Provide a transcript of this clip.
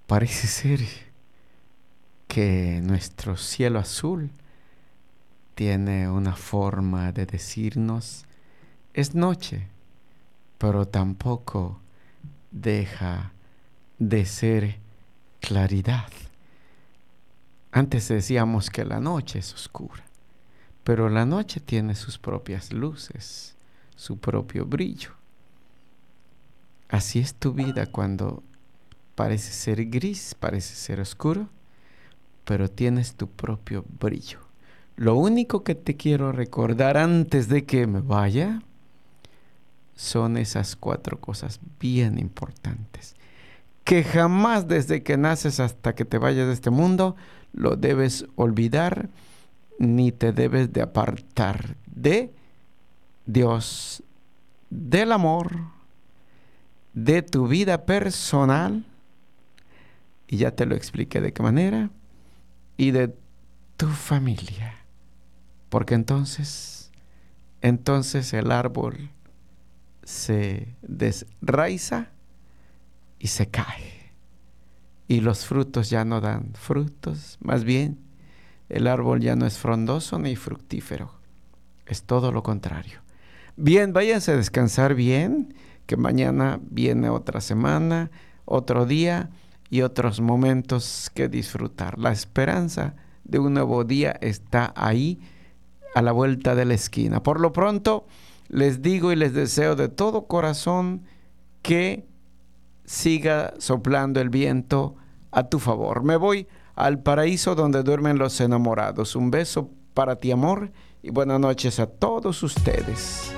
Parece ser que nuestro cielo azul tiene una forma de decirnos es noche, pero tampoco deja de ser claridad. Antes decíamos que la noche es oscura, pero la noche tiene sus propias luces, su propio brillo. Así es tu vida cuando parece ser gris, parece ser oscuro, pero tienes tu propio brillo. Lo único que te quiero recordar antes de que me vaya son esas 4 cosas bien importantes que jamás desde que naces hasta que te vayas de este mundo lo debes olvidar ni te debes de apartar de Dios, del amor, de tu vida personal, y ya te lo expliqué de qué manera, y de tu familia. Porque entonces el árbol se desraiza y se cae. Y los frutos ya no dan frutos. Más bien, el árbol ya no es frondoso ni fructífero. Es todo lo contrario. Bien, váyanse a descansar bien, que mañana viene otra semana, otro día y otros momentos que disfrutar. La esperanza de un nuevo día está ahí a la vuelta de la esquina. Por lo pronto, les digo y les deseo de todo corazón que siga soplando el viento a tu favor. Me voy al paraíso donde duermen los enamorados. Un beso para ti, amor, y buenas noches a todos ustedes.